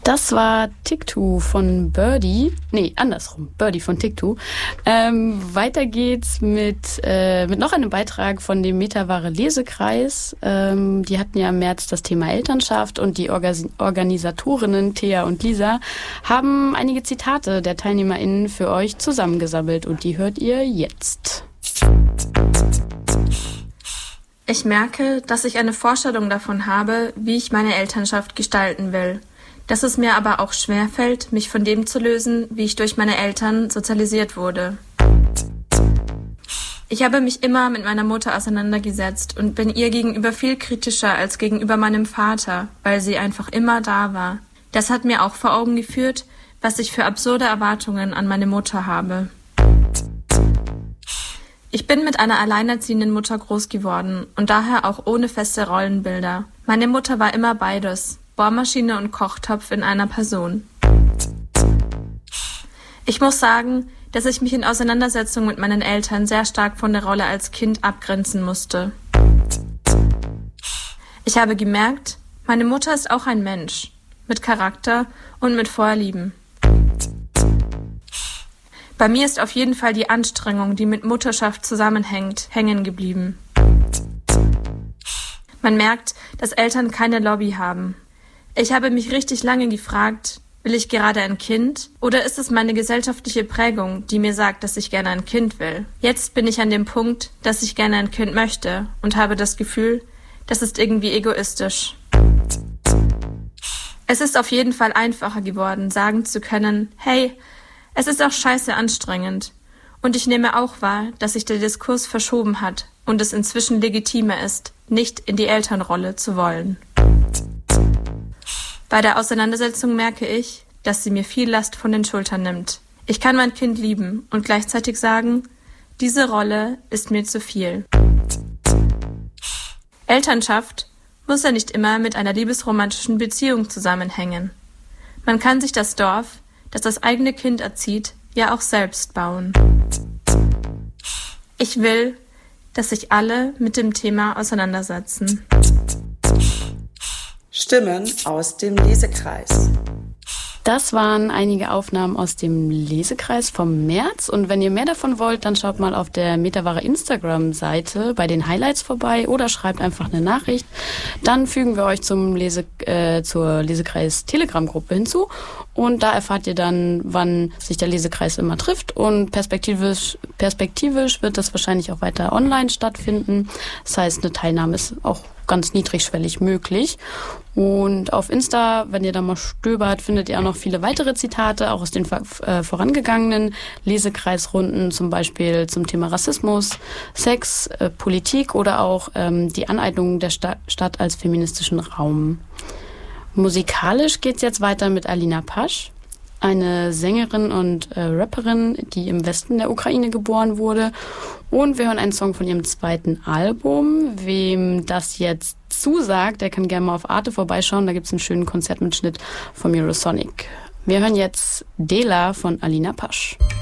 Das war TikTok von Birdie. Nee, andersrum. Birdie von TikTok. Weiter geht's mit noch einem Beitrag von dem Metaware Lesekreis. Die hatten ja im März das Thema Elternschaft und die Organisatorinnen Thea und Lisa haben einige Zitate der TeilnehmerInnen für euch zusammengesammelt und die hört ihr jetzt. Ich merke, dass ich eine Vorstellung davon habe, wie ich meine Elternschaft gestalten will. Dass es mir aber auch schwerfällt, mich von dem zu lösen, wie ich durch meine Eltern sozialisiert wurde. Ich habe mich immer mit meiner Mutter auseinandergesetzt und bin ihr gegenüber viel kritischer als gegenüber meinem Vater, weil sie einfach immer da war. Das hat mir auch vor Augen geführt, was ich für absurde Erwartungen an meine Mutter habe. Ich bin mit einer alleinerziehenden Mutter groß geworden und daher auch ohne feste Rollenbilder. Meine Mutter war immer beides. Bohrmaschine und Kochtopf in einer Person. Ich muss sagen, dass ich mich in Auseinandersetzung mit meinen Eltern sehr stark von der Rolle als Kind abgrenzen musste. Ich habe gemerkt, meine Mutter ist auch ein Mensch, mit Charakter und mit Vorlieben. Bei mir ist auf jeden Fall die Anstrengung, die mit Mutterschaft zusammenhängt, hängen geblieben. Man merkt, dass Eltern keine Lobby haben. Ich habe mich richtig lange gefragt, will ich gerade ein Kind oder ist es meine gesellschaftliche Prägung, die mir sagt, dass ich gerne ein Kind will? Jetzt bin ich an dem Punkt, dass ich gerne ein Kind möchte und habe das Gefühl, das ist irgendwie egoistisch. Es ist auf jeden Fall einfacher geworden, sagen zu können, hey, es ist auch scheiße anstrengend. Und ich nehme auch wahr, dass sich der Diskurs verschoben hat und es inzwischen legitimer ist, nicht in die Elternrolle zu wollen. Bei der Auseinandersetzung merke ich, dass sie mir viel Last von den Schultern nimmt. Ich kann mein Kind lieben und gleichzeitig sagen, diese Rolle ist mir zu viel. Elternschaft muss ja nicht immer mit einer liebesromantischen Beziehung zusammenhängen. Man kann sich das Dorf, das das eigene Kind erzieht, ja auch selbst bauen. Ich will, dass sich alle mit dem Thema auseinandersetzen. Stimmen aus dem Lesekreis. Das waren einige Aufnahmen aus dem Lesekreis vom März. Und wenn ihr mehr davon wollt, dann schaut mal auf der Metaware Instagram-Seite bei den Highlights vorbei oder schreibt einfach eine Nachricht. Dann fügen wir euch zur Lesekreis Telegram-Gruppe hinzu. Und da erfahrt ihr dann, wann sich der Lesekreis immer trifft. Und perspektivisch wird das wahrscheinlich auch weiter online stattfinden. Das heißt, eine Teilnahme ist auch ganz niedrigschwellig möglich. Und auf Insta, wenn ihr da mal stöbert, findet ihr auch noch viele weitere Zitate, auch aus den vorangegangenen Lesekreisrunden, zum Beispiel zum Thema Rassismus, Sex, Politik oder auch die Aneignung der Stadt als feministischen Raum. Musikalisch geht's jetzt weiter mit Alina Pasch, eine Sängerin und Rapperin, die im Westen der Ukraine geboren wurde. Und wir hören einen Song von ihrem zweiten Album. Wem das jetzt zusagt, der kann gerne mal auf Arte vorbeischauen. Da gibt's einen schönen Konzertmitschnitt vom Eurosonic. Wir hören jetzt Dela von Alina Pasch.